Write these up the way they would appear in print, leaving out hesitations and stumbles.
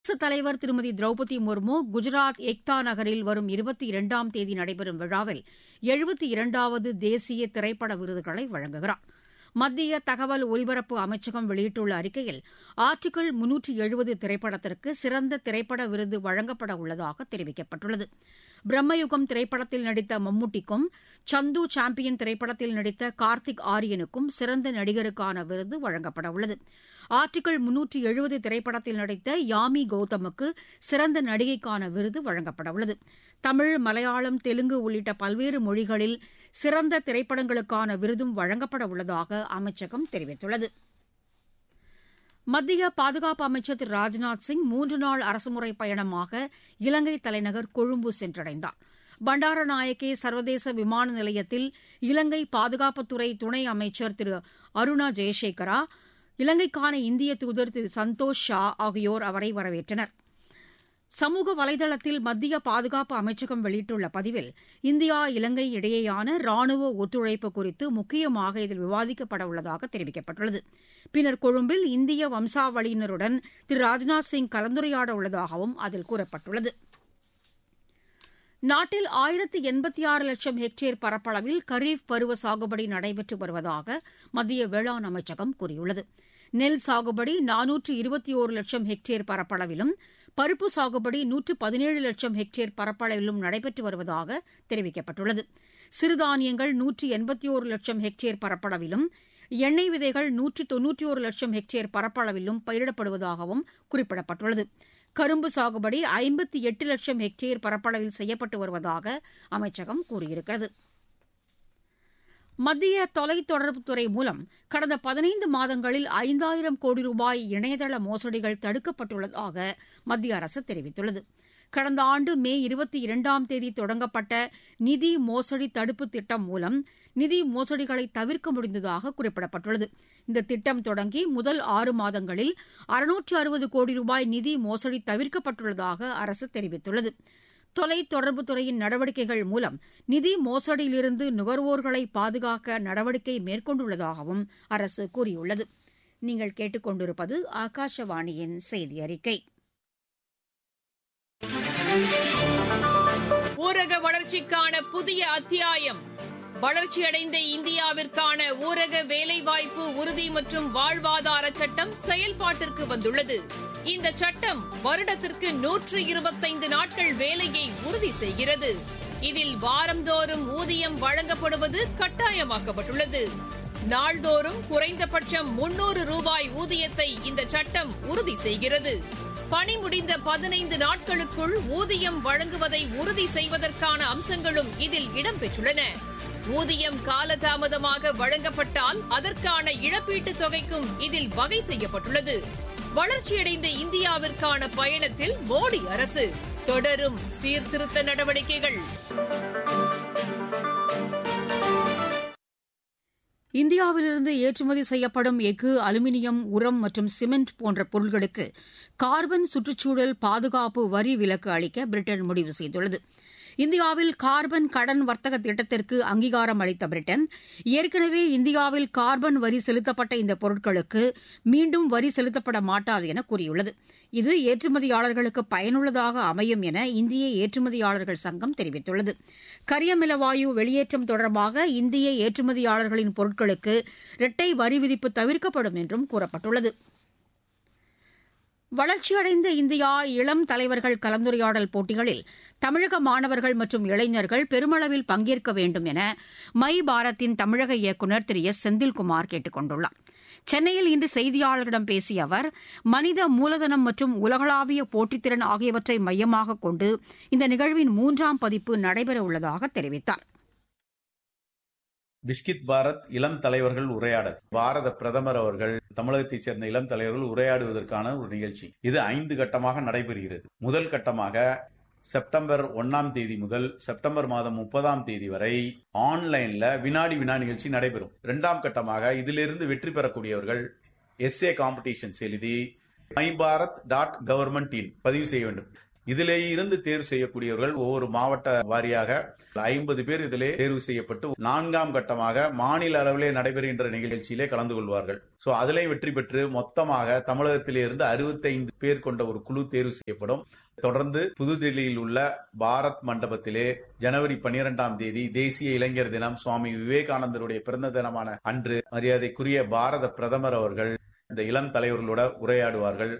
குடியரசுத் தலைவர் திருமதி திரௌபதி முர்மு குஜராத் ஏக்தா நகரில் வரும் 22ஆம் தேதி நடைபெறும் விழாவில் 72வது தேசிய திரைப்பட விருதுகளை வழங்குகிறார். மத்திய தகவல் ஒலிபரப்பு அமைச்சகம் வெளியிட்டுள்ள அறிக்கையில் ஆர்டிகிள் 370 திரைப்படத்திற்கு சிறந்த திரைப்பட விருது வழங்கப்பட உள்ளதாக தெரிவிக்கப்பட்டுள்ளது. பிரம்மயுகம் திரைப்படத்தில் நடித்த மம்முட்டிக்கும், சந்து சாம்பியன் திரைப்படத்தில் நடித்த கார்த்திக் ஆரியனுக்கும் சிறந்த நடிகருக்கான விருது வழங்கப்பட உள்ளது. ஆர்டிகிள் 370 திரைப்படத்தில் நடித்த யாமி கௌதமுக்கு சிறந்த நடிகைக்கான விருது வழங்கப்பட உள்ளது. தமிழ், மலையாளம், தெலுங்கு உள்ளிட்ட பல்வேறு மொழிகளில் சிறந்த திரைப்படங்களுக்கான விருதும் வழங்கப்பட உள்ளதாக அமைச்சகம் தெரிவித்துள்ளது. மத்திய பாதுகாப்பு அமைச்சர் திரு ராஜ்நாத் சிங் 3 நாள் அரசுமுறை பயணமாக இலங்கை தலைநகர் கொழும்பு சென்றடைந்தார். பண்டாரநாயகே சர்வதேச விமான நிலையத்தில் இலங்கை பாதுகாப்புத்துறை துணை அமைச்சர் திரு அருணா ஜெயசேகரா, இலங்கைக்கான இந்திய தூதர் திரு சந்தோஷ் ஷா ஆகியோர் அவரை வரவேற்றனர். சமூக வலைதளத்தில் மத்திய பாதுகாப்பு அமைச்சகம் வெளியிட்டுள்ள பதிவில் இந்தியா இலங்கை இடையேயான ராணுவ ஒத்துழைப்பு குறித்து முக்கியமாக இதில் விவாதிக்கப்பட உள்ளதாக தெரிவிக்கப்பட்டுள்ளது. பின்னர் கொழும்பில் இந்திய வம்சாவளியினருடன் திரு ராஜ்நாத் சிங் கலந்துரையாட உள்ளதாகவும் அதில் கூறப்பட்டுள்ளது. நாட்டில் 1086 லட்சம் ஹெக்டேர் பரப்பளவில் கரீப் பருவ சாகுபடி நடைபெற்று வருவதாக மத்திய வேளாண் அமைச்சகம் கூறியுள்ளது. நெல் சாகுபடி 421 லட்சம் ஹெக்டேர் பரப்பளவிலும், பருப்பு சாகுபடி 117 லட்சம் ஹெக்டேர் பரப்பளவிலும் நடைபெற்று வருவதாக தெரிவிக்கப்பட்டுள்ளது. சிறுதானியங்கள் 181 லட்சம் ஹெக்டேர் பரப்பளவிலும், எண்ணெய் விதைகள் 191 லட்சம் ஹெக்டேர் பரப்பளவிலும் பயிரிடப்படுவதாகவும் குறிப்பிடப்பட்டுள்ளது. கரும்பு சாகுபடி 58 லட்சம் ஹெக்டேர் பரப்பளவில் செய்யப்பட்டு வருவதாக அமைச்சகம் கூறியிருக்கிறது. மத்திய தொலைத்தொடர்புத்துறை மூலம் கடந்த 15 மாதங்களில் 5000 கோடி ரூபாய் இணையதள மோசடிகள் தடுக்கப்பட்டுள்ளதாக மத்திய அரசு தெரிவித்துள்ளது. கடந்த ஆண்டு மே 22ஆம் தேதி தொடங்கப்பட்ட நிதி மோசடி தடுப்பு திட்டம் மூலம் நிதி மோசடிகளை தவிர்க்க முடிந்ததாக குறிப்பிடப்பட்டுள்ளது. இந்த திட்டம் தொடங்கி முதல் 6 மாதங்களில் 660 கோடி ரூபாய் நிதி மோசடி தவிர்க்கப்பட்டுள்ளதாக அரசு தெரிவித்துள்ளது. தொலைத்தொடர்புத்துறையின் நடவடிக்கைகள் மூலம் நிதி மோசடியிலிருந்து நுகர்வோர்களை பாதுகாக்க நடவடிக்கை மேற்கொண்டுள்ளதாகவும் அரசு கூறியுள்ளது. நீங்கள் கேட்டுக்கொண்டிருப்பது ஆகாஷவாணியின் செய்தி அறிக்கை. ஊரக வளர்ச்சிக்கான புதிய அத்தியாயம். வளர்ச்சியடைந்த இந்தியாவிற்கான ஊரக வேலைவாய்ப்பு உறுதி மற்றும் வாழ்வாதார சட்டம் செயல்பாட்டிற்கு வந்துள்ளது. இந்த சட்டம் வருடத்திற்கு 125 நாட்கள் வேலையை உறுதி செய்கிறது. இதில் வாரந்தோறும் ஊதியம் வழங்கப்படுவது கட்டாயமாக்கப்பட்டுள்ளது. நாள்தோறும் குறைந்தபட்சம் 300 ரூபாய் ஊதியத்தை இந்த சட்டம் உறுதி செய்கிறது. பணி முடிந்த 15 நாட்களுக்குள் ஊதியம் வழங்குவதை உறுதி செய்வதற்கான அம்சங்களும் இதில் இடம்பெற்றுள்ளன. ஊதியம் காலதாமதமாக வழங்கப்பட்டால் அதற்கான இழப்பீட்டுத் தொகைக்கும் இதில் வகை செய்யப்பட்டுள்ளது. வளர்ச்சியடைந்த இந்தியாவிற்கான பயணத்தில் மோடி அரசு தொடரும் சீர்திருத்த நடவடிக்கைகள். இந்தியாவிலிருந்து ஏற்றுமதி செய்யப்படும் எஃகு, அலுமினியம், உரம் மற்றும் சிமெண்ட் போன்ற பொருட்களுக்கு கார்பன் சுற்றுச்சூழல் பாதுகாப்பு வரி விலக்கு அளிக்க பிரிட்டன் முடிவு செய்துள்ளது. இந்தியாவில் கார்பன் கடன் வர்த்தக திட்டத்திற்கு அங்கீகாரம் அளித்த பிரிட்டன் ஏற்கனவே இந்தியாவில் கார்பன் வரி செலுத்தப்பட்ட இந்த பொருட்களுக்கு மீண்டும் வரி செலுத்தப்பட மாட்டாது என கூறியுள்ளது. இது ஏற்றுமதியாளர்களுக்கு பயனுள்ளதாக அமையும் என இந்திய ஏற்றுமதியாளர்கள் சங்கம் தெரிவித்துள்ளது. கரியமிலவாயு வெளியேற்றம் தொடர்பாக இந்திய ஏற்றுமதியாளர்களின் பொருட்களுக்கு இரட்டை வரி விதிப்பு தவிர்க்கப்படும் என்றும் கூறப்பட்டுள்ளது. வளர்ச்சியடைந்த இந்தியா இளம் தலைவர்கள் கலந்துரையாடல் போட்டிகளில் தமிழக மாணவர்கள் மற்றும் இளைஞர்கள் பெருமளவில் பங்கேற்க வேண்டும் என மை பாரத்தின் தமிழக இயக்குநர் திரு எஸ் செந்தில்குமார் கேட்டுக் கொண்டுள்ளார். சென்னையில் இன்று செய்தியாளர்களிடம் பேசிய அவர், மனித மூலதனம் மற்றும் உலகளாவிய போட்டித்திறன் ஆகியவற்றை மையமாக கொண்டு இந்த நிகழ்வின் 3ஆம் பதிப்பு நடைபெறவுள்ளதாக தெரிவித்தார். பிஸ்கித் பாரத் இளம் தலைவர்கள் உரையாடல். பாரத பிரதமர் அவர்கள் தமிழகத்தைச் சேர்ந்த இளம் தலைவர்கள் உரையாடுவதற்கான ஒரு நிகழ்ச்சி. இது 5 கட்டமாக நடைபெறுகிறது. முதல் கட்டமாக செப்டம்பர் 1ஆம் தேதி முதல் செப்டம்பர் மாதம் 30ஆம் தேதி வரை ஆன்லைன்ல வினாடி வினா நிகழ்ச்சி நடைபெறும். 2ஆம் கட்டமாக இதிலிருந்து வெற்றி பெறக்கூடியவர்கள் எஸ்ஏ காம்படிஷன்ஸ் எழுதி myBharat.government பதிவு செய்ய வேண்டும். இதிலே இருந்து தேர்வு செய்யக்கூடியவர்கள் ஒவ்வொரு மாவட்ட வாரியாக 50 பேர் இதிலே தேர்வு செய்யப்பட்டு 4ஆம் கட்டமாக மாநில அளவிலே நடைபெறுகின்ற நிகழ்ச்சியிலே கலந்து கொள்வார்கள். அதிலே வெற்றி பெற்று மொத்தமாக தமிழகத்திலே இருந்து 65 பேர் கொண்ட ஒரு குழு தேர்வு செய்யப்படும். தொடர்ந்து புதுதில்லியில் உள்ள பாரத் மண்டபத்திலே ஜனவரி 12ஆம் தேதி தேசிய இளைஞர் தினம், சுவாமி விவேகானந்தருடைய பிறந்த தினமான அன்று மரியாதைக்குரிய பாரத பிரதமர் அவர்கள் இந்த இளம் தலைவர்களோட உரையாடுவார்கள்.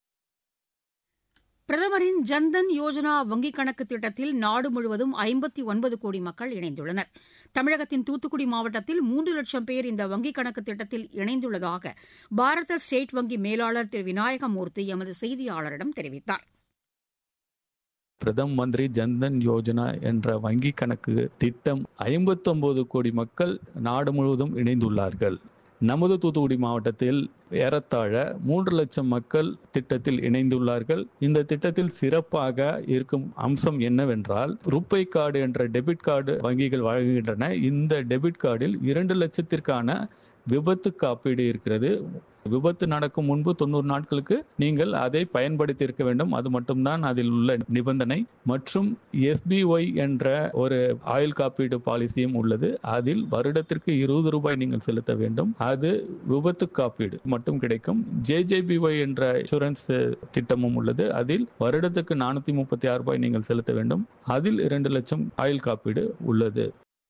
பிரதமரின் ஜன்தன் யோஜனா வங்கிக் கணக்கு திட்டத்தில் நாடு முழுவதும் 59 கோடி மக்கள் இணைந்துள்ளனர். தமிழகத்தின் தூத்துக்குடி மாவட்டத்தில் 3 லட்சம் பேர் இந்த வங்கிக் கணக்கு திட்டத்தில் இணைந்துள்ளதாக பாரத ஸ்டேட் வங்கி மேலாளர் திரு விநாயகமூர்த்தி எமது செய்தியாளரிடம் தெரிவித்தார். பிரதம மந்திரி ஜன்தன் யோஜனா என்ற வங்கி கணக்கு திட்டம் 59 கோடி மக்கள் நாடு முழுவதும் இணைந்துள்ளார்கள். நமது தூத்துக்குடி மாவட்டத்தில் ஏறத்தாழ 3 லட்சம் மக்கள் திட்டத்தில் இணைந்துள்ளார்கள். இந்த திட்டத்தில் சிறப்பாக இருக்கும் அம்சம் என்னவென்றால், ரூபே கார்டு என்ற டெபிட் கார்டு வங்கிகள் வழங்குகின்றன. இந்த டெபிட் கார்டில் 2 லட்சத்திற்கான விபத்து காப்பீடு இருக்கிறது. விபத்து நடக்கும் முன்பு 90 நாட்களுக்கு நீங்கள் அதை பயன்படுத்தி இருக்க வேண்டும். அது மட்டும்தான் அதில் உள்ள நிபந்தனை. மற்றும் SBY என்ற ஒரு ஆயுள் காப்பீடு பாலிசியும் உள்ளது. அதில் வருடத்திற்கு 20 ரூபாய் நீங்கள் செலுத்த வேண்டும். அது விபத்து காப்பீடு மட்டும் கிடைக்கும். JJBY என்ற இன்சூரன்ஸ் திட்டமும் உள்ளது. அதில் வருடத்துக்கு 436 ரூபாய் நீங்கள் செலுத்த வேண்டும். அதில் 2 லட்சம் ஆயுள் காப்பீடு உள்ளது.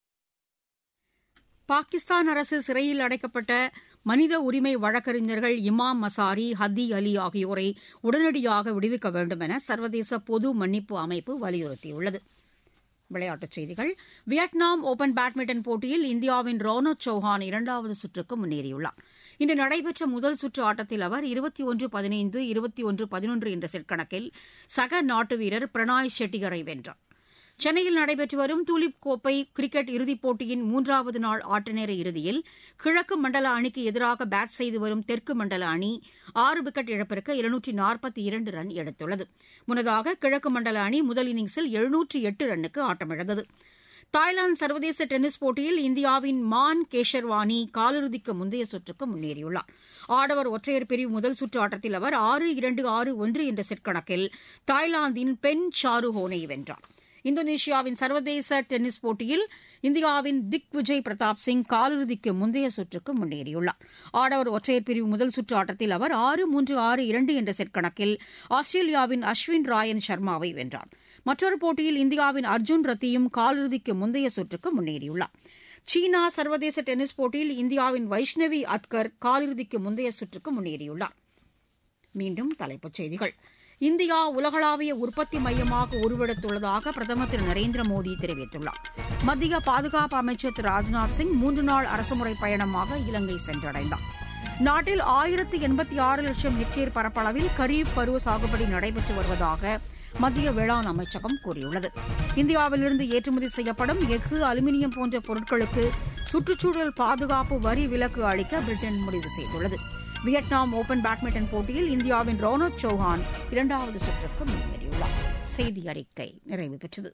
பாகிஸ்தான் அரசு சிறையில் அடைக்கப்பட்ட மனித உரிமை வழக்கறிஞர்கள் இமாம் மசாரி, ஹத்தி அலி ஆகியோரை உடனடியாக விடுவிக்க வேண்டும் என சர்வதேச பொது மன்னிப்பு அமைப்பு வலியுறுத்தியுள்ளது. விளையாட்டுச் செய்திகள். வியட்நாம் ஓபன் பேட்மிண்டன் போட்டியில் இந்தியாவின் ரோனத் சௌஹான் 2வது சுற்றுக்கு முன்னேறியுள்ளார். இன்று நடைபெற்ற முதல் சுற்று ஆட்டத்தில் அவர் 21-15, 21-11 என்ற செட் கணக்கில் சக நாட்டு வீரர் பிரணாய் ஷெட்டிகரை வென்றார். சென்னையில் நடைபெற்று வரும் தூலிப் கோப்பை கிரிக்கெட் இறுதிப் போட்டியின் 3வது நாள் ஆட்டநேர இறுதியில் கிழக்கு மண்டல அணிக்கு எதிராக பேட் செய்து வரும் தெற்கு மண்டல அணி 6 விக்கெட் இழப்பிற்கு 242 ரன் எடுத்துள்ளது. முன்னதாக கிழக்கு மண்டல அணி முதல் இன்னிங்ஸில் 708 ரன்னுக்கு ஆட்டமிழந்தது. தாய்லாந்து சர்வதேச டென்னிஸ் போட்டியில் இந்தியாவின் மான் கேஷர்வானி காலிறுதிக்கு முந்தைய சுற்றுக்கு முன்னேறியுள்ளார். ஆடவர் ஒற்றையர் பிரிவு முதல் சுற்று ஆட்டத்தில் அவர் 6-2, 6-1 என்ற செட் கணக்கில் தாய்லாந்தின் பென் சாருஹோனை வென்றார். இந்தோனேஷியாவின் சர்வதேச டென்னிஸ் போட்டியில் இந்தியாவின் திக் விஜய் பிரதாப் சிங் காலிறுதிக்கு முந்தைய சுற்றுக்கு முன்னேறியுள்ளார். ஆடவர் ஒற்றையர் பிரிவு முதல் சுற்று ஆட்டத்தில் அவர் 6-3, 6-2 என்ற செட் கணக்கில் ஆஸ்திரேலியாவின் அஸ்வின் ராயன் சர்மாவை வென்றார். மற்றொரு போட்டியில் இந்தியாவின் அர்ஜுன் ரத்தியும் காலிறுதிக்கு முந்தைய சுற்றுக்கு முன்னேறியுள்ளார். சீனா சர்வதேச டென்னிஸ் போட்டியில் இந்தியாவின் வைஷ்ணவி அத்கர் காலிறுதிக்கு முந்தைய சுற்றுக்கு முன்னேறியுள்ளார். மீண்டும் தலைப்புச் செய்திகள். இந்தியா உலகளாவிய உற்பத்தி மையமாக உருவெடுத்துள்ளதாக பிரதமர் திரு நரேந்திர மோடி தெரிவித்துள்ளார். மத்திய பாதுகாப்பு அமைச்சர் திரு ராஜ்நாத் சிங் 3 நாள் அரசுமுறை பயணமாக இலங்கை சென்றடைந்தார். நாட்டில் 1086 லட்சம் ஹெக்டேர் பரப்பளவில் கரீப் பருவ சாகுபடி நடைபெற்று வருவதாக மத்திய வேளாண் அமைச்சகம் கூறியுள்ளது. இந்தியாவிலிருந்து ஏற்றுமதி செய்யப்படும் எஃகு, அலுமினியம் போன்ற பொருட்களுக்கு சுற்றுச்சூழல் பாதுகாப்பு வரி விலக்கு அளிக்க பிரிட்டன் முடிவு செய்துள்ளது. வியட்நாம் ஓபன் பேட்மிண்டன் போட்டியில் இந்தியாவின் ரோனத் சௌஹான் 2வது சுற்றுக்கு முன்னேறியுள்ளார். செய்தி அறிக்கை நிறைவு பெற்றது.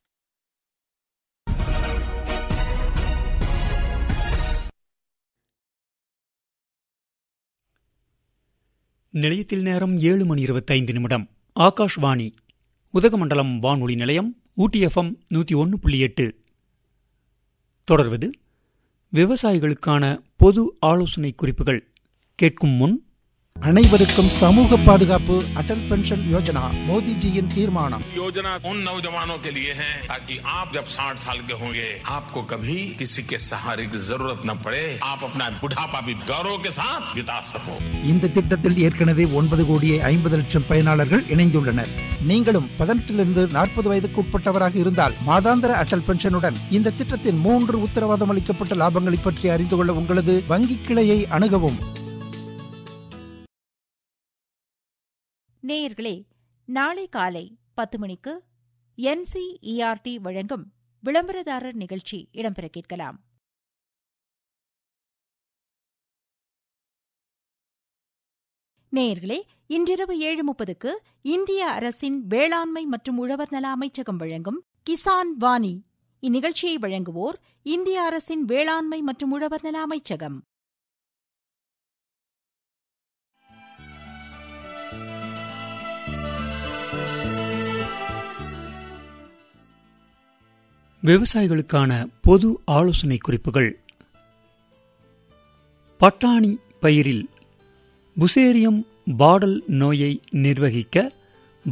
நிலையத்தில் நேரம் 7:25. ஆகாஷ்வாணி உதகமண்டலம் வானொலி நிலையம், ஊட்டி FM 101.8. தொடர்வது விவசாயிகளுக்கான பொது ஆலோசனை குறிப்புகள். கேட்கும் முன், அனைவருக்கும் சமூக பாதுகாப்பு அடல் பென்ஷன் யோஜனா மோடிஜியின் தீர்மானம். योजना उन नौजवानों के लिए है ताकि आप जब 60 साल के होंगे आपको कभी किसी के सहारे की जरूरत न पड़े, आप अपना बुढ़ापा भी गौरव के साथ बिता सको. இந்த திட்டத்தில் ஏற்கனவே 9,50,00,000 பயனாளர்கள் இணைந்துள்ளனர். நீங்களும் 18 40 வயதுக்கு உட்பட்டவராக இருந்தால் மாதாந்திர அடல் பென்ஷனுடன் இந்த திட்டத்தின் 3 உத்தரவாதம் அளிக்கப்பட்ட லாபங்களை பற்றி அறிந்து கொள்ள உங்களது வங்கி கிளையை அணுகவும். நேயர்களே, நாளை காலை 10 மணிக்கு NCERT வழங்கும் விளம்பரதாரர் நிகழ்ச்சி இடம்பெற கேட்கலாம். நேயர்களே, இன்றிரவு 7:30க்கு இந்திய அரசின் வேளாண்மை மற்றும் உழவர் நல அமைச்சகம் வழங்கும் கிசான் வாணி. இந்நிகழ்ச்சியை வழங்குவோர் இந்திய அரசின் வேளாண்மை மற்றும் உழவர் நல அமைச்சகம். விவசாயிகளுக்கான பொது ஆலோசனை குறிப்புகள். பட்டாணி பயிரில் புசேரியம் பாடல் நோயை நிர்வகிக்க